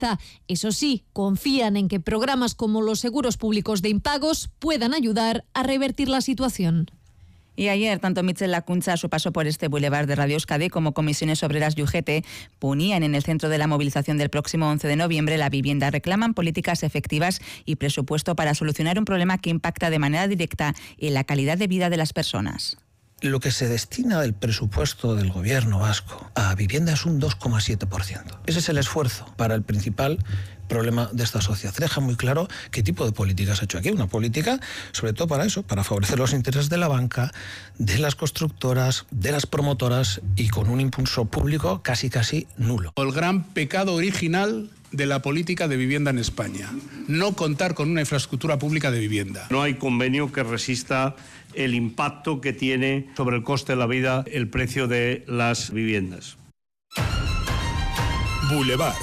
directa. Eso sí, confían en que programas como los seguros públicos de impagos puedan ayudar a revertir la situación. Y ayer, tanto Michel Lacunza a su paso por este Boulevard de Radio Euskadi como Comisiones Obreras y UGT ponían en el centro de la movilización del próximo 11 de noviembre la vivienda. Reclaman políticas efectivas y presupuesto para solucionar un problema que impacta de manera directa en la calidad de vida de las personas. Lo que se destina del presupuesto del gobierno vasco a vivienda es un 2,7%. Ese es el esfuerzo para el principal problema de esta sociedad. Deja muy claro qué tipo de política se ha hecho aquí. Una política, sobre todo para eso, para favorecer los intereses de la banca, de las constructoras, de las promotoras y con un impulso público casi nulo. El gran pecado original de la política de vivienda en España, no contar con una infraestructura pública de vivienda. No hay convenio que resista el impacto que tiene sobre el coste de la vida el precio de las viviendas. Boulevard.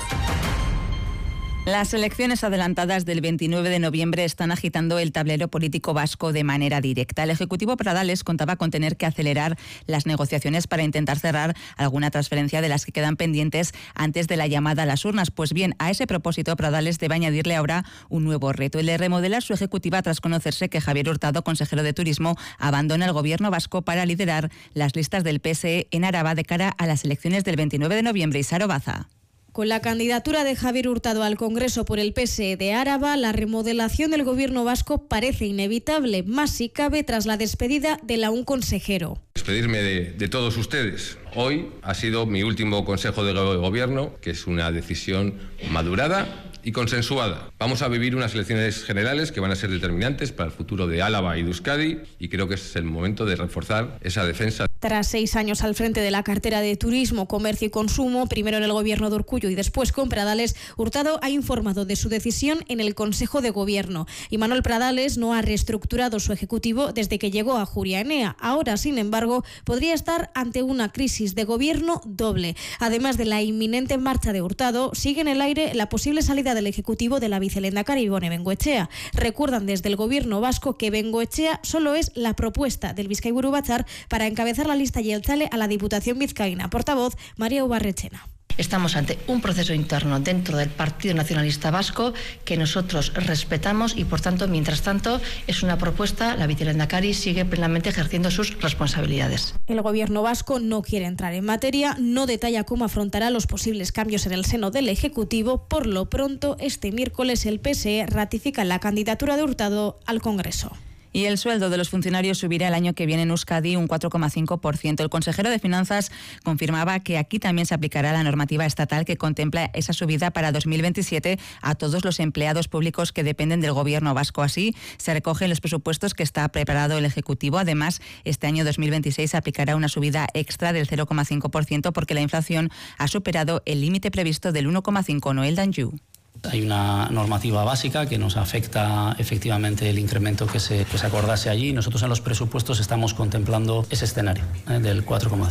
Las elecciones adelantadas del 29 de noviembre están agitando el tablero político vasco de manera directa. El Ejecutivo Pradales contaba con tener que acelerar las negociaciones para intentar cerrar alguna transferencia de las que quedan pendientes antes de la llamada a las urnas. Pues bien, a ese propósito, Pradales debe añadirle ahora un nuevo reto, el de remodelar su ejecutiva tras conocerse que Javier Hurtado, consejero de Turismo, abandona el gobierno vasco para liderar las listas del PSE en Araba de cara a las elecciones del 29 de noviembre. Isaro Baza. Con la candidatura de Javier Hurtado al Congreso por el PSE de Araba, la remodelación del gobierno vasco parece inevitable, más si cabe tras la despedida de un consejero. Despedirme de todos ustedes. Hoy ha sido mi último consejo de gobierno, que es una decisión madurada y consensuada. Vamos a vivir unas elecciones generales que van a ser determinantes para el futuro de Álava y de Euskadi y creo que es el momento de reforzar esa defensa. Tras 6 años al frente de la cartera de Turismo, Comercio y Consumo, primero en el gobierno de Urkullu y después con Pradales, Hurtado ha informado de su decisión en el Consejo de Gobierno. Y Manuel Pradales no ha reestructurado su ejecutivo desde que llegó a Ajuria Enea. Ahora, sin embargo, podría estar ante una crisis de gobierno doble. Además de la inminente marcha de Hurtado, sigue en el aire la posible salida del ejecutivo de la vicelehendakari Ibone Bengoechea. Recuerdan desde el gobierno vasco que Bengoechea solo es la propuesta del Bizkaiburu Batzar para encabezar la lista jeltzale a la Diputación vizcaína. Portavoz, María Ubarrechena. Estamos ante un proceso interno dentro del Partido Nacionalista Vasco que nosotros respetamos y, por tanto, mientras tanto, es una propuesta. La vicelehendakari sigue plenamente ejerciendo sus responsabilidades. El gobierno vasco no quiere entrar en materia, no detalla cómo afrontará los posibles cambios en el seno del Ejecutivo. Por lo pronto, este miércoles el PSE ratifica la candidatura de Hurtado al Congreso. Y el sueldo de los funcionarios subirá el año que viene en Euskadi un 4,5%. El consejero de Finanzas confirmaba que aquí también se aplicará la normativa estatal que contempla esa subida para 2027 a todos los empleados públicos que dependen del gobierno vasco. Así se recoge en los presupuestos que está preparado el Ejecutivo. Además, este año 2026 se aplicará una subida extra del 0,5% porque la inflación ha superado el límite previsto del 1,5%. Noel Danjou. Hay una normativa básica que nos afecta efectivamente el incremento que se acordase allí. Nosotros en los presupuestos estamos contemplando ese escenario del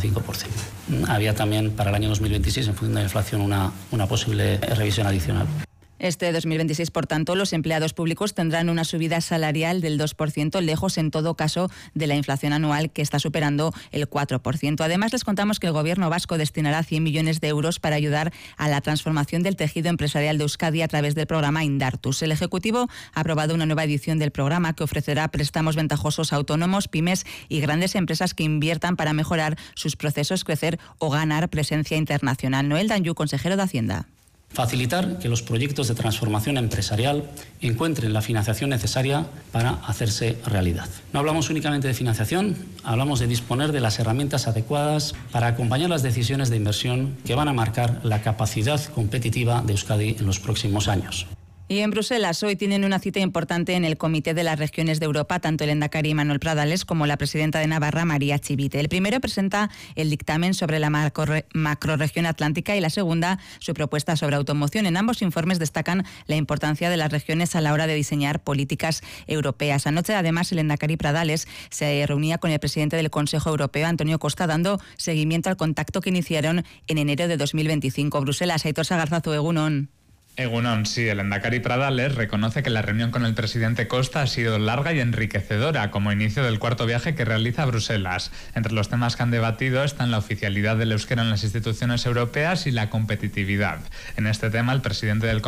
4,5%. Había también para el año 2026, en función de la inflación, una posible revisión adicional. Este 2026, por tanto, los empleados públicos tendrán una subida salarial del 2%, lejos en todo caso de la inflación anual que está superando el 4%. Además, les contamos que el gobierno vasco destinará 100 millones de euros para ayudar a la transformación del tejido empresarial de Euskadi a través del programa Indartus. El Ejecutivo ha aprobado una nueva edición del programa que ofrecerá préstamos ventajosos a autónomos, pymes y grandes empresas que inviertan para mejorar sus procesos, crecer o ganar presencia internacional. Noel Danjou, consejero de Hacienda. Facilitar que los proyectos de transformación empresarial encuentren la financiación necesaria para hacerse realidad. No hablamos únicamente de financiación, hablamos de disponer de las herramientas adecuadas para acompañar las decisiones de inversión que van a marcar la capacidad competitiva de Euskadi en los próximos años. Y en Bruselas hoy tienen una cita importante en el Comité de las Regiones de Europa, tanto el lehendakari Manuel Pradales como la presidenta de Navarra, María Chivite. El primero presenta el dictamen sobre la macrorregión atlántica y la segunda su propuesta sobre automoción. En ambos informes destacan la importancia de las regiones a la hora de diseñar políticas europeas. Anoche, además, el lehendakari Pradales se reunía con el presidente del Consejo Europeo, Antonio Costa, dando seguimiento al contacto que iniciaron en enero de 2025. Bruselas, Aitor Sagarzazu, egunon. Egunon, sí, el lehendakari Pradales reconoce que la reunión con el presidente Costa ha sido larga y enriquecedora como inicio del cuarto viaje que realiza a Bruselas. Entre los temas que han debatido están la oficialidad del euskera en las instituciones europeas y la competitividad. En este tema, el presidente del